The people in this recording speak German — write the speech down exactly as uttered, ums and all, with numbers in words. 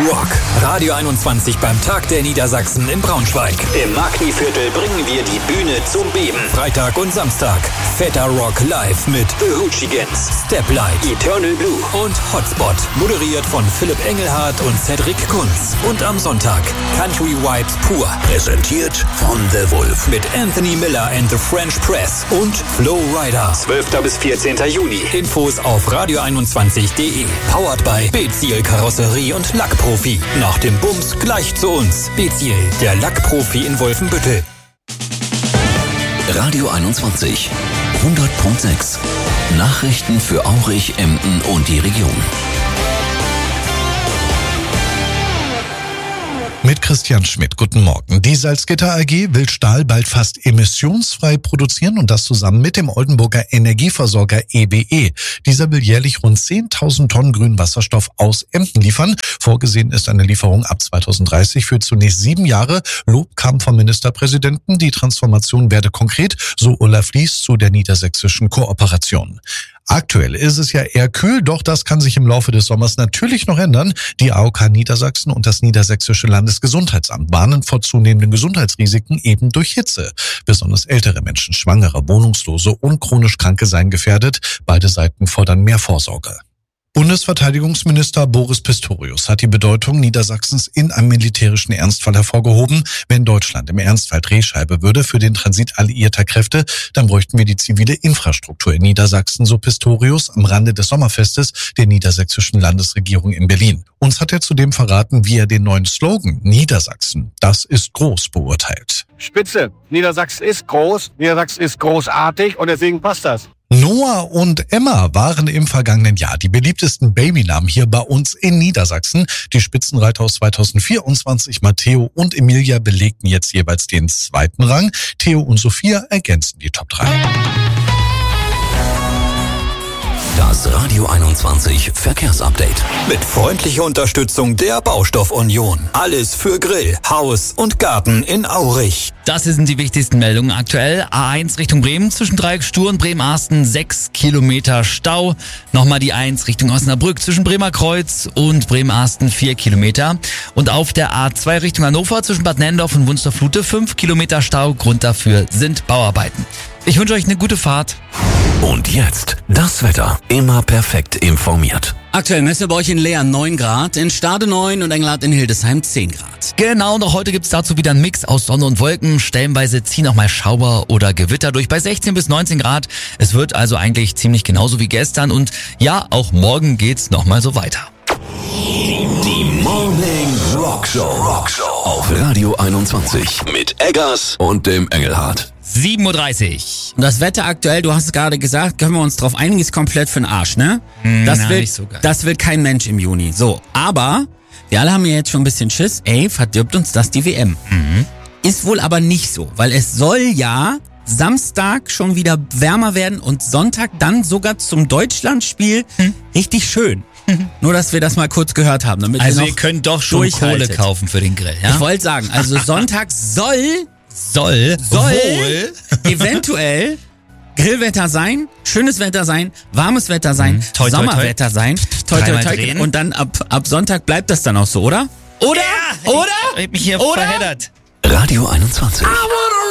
Rock. Radio einundzwanzig beim Tag der Niedersachsen in Braunschweig. Im Magni-Viertel bringen wir die Bühne zum Beben. Freitag und Samstag. Fetter Rock live mit The Hoochigans, Steplight, Eternal Blue und Hotspot. Moderiert von Philipp Engelhardt und Cedric Kunz. Und am Sonntag Country Vibes pur. Präsentiert von The Wolf. Mit Anthony Miller and the French Press und Flo Rida. zwölfter bis vierzehnter Juni. Infos auf radio einundzwanzig punkt de. Powered by Beziel Karosserie und Lackprofi. Nach dem Bums gleich zu uns. Beziel, der Lackprofi in Wolfenbüttel. Radio einundzwanzig, hundert Komma sechs. Nachrichten für Aurich, Emden und die Region. Mit Christian Schmidt. Guten Morgen. Die Salzgitter A G will Stahl bald fast emissionsfrei produzieren und das zusammen mit dem Oldenburger Energieversorger E B E. Dieser will jährlich rund zehntausend Tonnen grünen Wasserstoff aus Emden liefern. Vorgesehen ist eine Lieferung ab zweitausenddreißig für zunächst sieben Jahre. Lob kam vom Ministerpräsidenten. Die Transformation werde konkret, so Olaf Lies zu der niedersächsischen Kooperation. Aktuell ist es ja eher kühl, doch das kann sich im Laufe des Sommers natürlich noch ändern. Die A O K Niedersachsen und das Niedersächsische Landesgesundheitsamt warnen vor zunehmenden Gesundheitsrisiken eben durch Hitze. Besonders ältere Menschen, Schwangere, Wohnungslose und chronisch Kranke seien gefährdet. Beide Seiten fordern mehr Vorsorge. Bundesverteidigungsminister Boris Pistorius hat die Bedeutung Niedersachsens in einem militärischen Ernstfall hervorgehoben. Wenn Deutschland im Ernstfall Drehscheibe würde für den Transit alliierter Kräfte, dann bräuchten wir die zivile Infrastruktur in Niedersachsen, so Pistorius am Rande des Sommerfestes der niedersächsischen Landesregierung in Berlin. Uns hat er zudem verraten, wie er den neuen Slogan Niedersachsen, das ist groß, beurteilt. Spitze. Niedersachsen ist groß, Niedersachsen ist großartig und deswegen passt das. Noah und Emma waren im vergangenen Jahr die beliebtesten Babynamen hier bei uns in Niedersachsen. Die Spitzenreiter aus zweitausendvierundzwanzig, Matteo und Emilia, belegten jetzt jeweils den zweiten Rang. Theo und Sophia ergänzen die Top drei. Das Radio einundzwanzig Verkehrsupdate. Mit freundlicher Unterstützung der Baustoff-Union. Alles für Grill, Haus und Garten in Aurich. Das sind die wichtigsten Meldungen aktuell. A eins Richtung Bremen, zwischen Dreieck Stur und Bremen-Arsten, sechs Kilometer Stau. Nochmal die eins Richtung Osnabrück, zwischen Bremer Kreuz und Bremen-Arsten, vier Kilometer. Und auf der A zwei Richtung Hannover, zwischen Bad Nennendorf und Wunstorf-Flute, fünf Kilometer Stau. Grund dafür sind Bauarbeiten. Ich wünsche euch eine gute Fahrt. Und jetzt das Wetter. Immer perfekt informiert. Aktuell messen wir bei euch in Leer neun Grad, in Stade neun und Engelhardt in Hildesheim zehn Grad. Genau, und auch heute gibt's dazu wieder einen Mix aus Sonne und Wolken. Stellenweise ziehen auch mal Schauer oder Gewitter durch bei sechzehn bis neunzehn Grad. Es wird also eigentlich ziemlich genauso wie gestern. Und ja, auch morgen geht's nochmal so weiter. Die Morning Rock Show. Rock Show auf Radio einundzwanzig mit Eggers und dem Engelhardt. sieben Uhr dreißig. Und das Wetter aktuell, du hast es gerade gesagt, können wir uns drauf einigen, ist komplett für den Arsch, ne? Das Na, will, nicht so geil. das will kein Mensch im Juni. So, aber wir alle haben ja jetzt schon ein bisschen Schiss. Ey, verdirbt uns das die W M. Mhm. Ist wohl aber nicht so, weil es soll ja Samstag schon wieder wärmer werden und Sonntag dann sogar zum Deutschlandspiel hm. richtig schön. Nur, dass wir das mal kurz gehört haben. Damit Also ihr, ihr könnt doch schon Kohle kaufen für den Grill, ja? Ich wollte sagen, also Sonntag soll, soll, soll wohl eventuell Grillwetter sein, schönes Wetter sein, warmes Wetter sein, mhm. toi, toi, Sommerwetter toi. sein, toi, toi, toi, drehen. und dann ab, ab Sonntag bleibt das dann auch so, oder? Oder? Ja, oder? Ich hab mich hier oder? verheddert. Radio einundzwanzig.